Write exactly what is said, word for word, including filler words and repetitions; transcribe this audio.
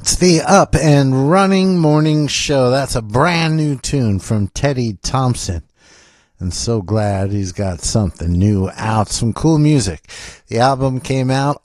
It's the Up and Running Morning Show. That's a brand new tune from Teddy Thompson. And so glad he's got something new out, some cool music. The album came out